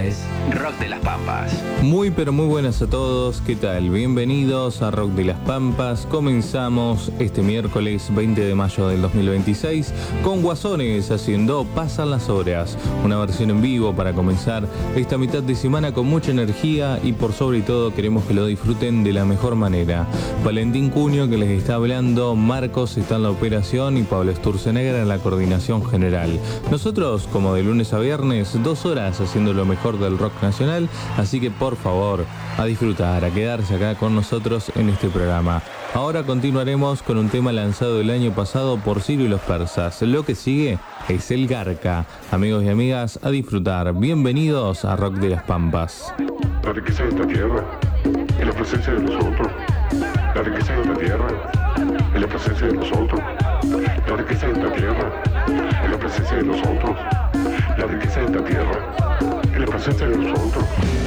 es Rock de las Pampas. Muy pero muy buenas a todos, ¿qué tal? Bienvenidos a Rock de las Pampas. Comenzamos este miércoles 20 de mayo del 2026 con Guasones haciendo Pasan las Horas, una versión en vivo para comenzar esta mitad de semana con mucha energía y por sobre todo queremos que lo disfruten de la mejor manera. Valentín Cuño que les está hablando, Marcos está en la operación y Pablo Sturzenegger en la coordinación general. Nosotros, como de lunes a viernes, 2 horas haciendo lo mejor del rock nacional, así que por favor, a disfrutar, a quedarse acá con nosotros en este programa. Ahora continuaremos con un tema lanzado el año pasado por Ciro y los Persas. Lo que sigue es el Garca. Amigos y amigas, a disfrutar. Bienvenidos a Rock de las Pampas. La riqueza de esta tierra es la presencia de nosotros. La riqueza de esta tierra es la presencia de nosotros. La riqueza de esta tierra es la presencia de nosotros. La riqueza de esta tierra es la presencia de nosotros.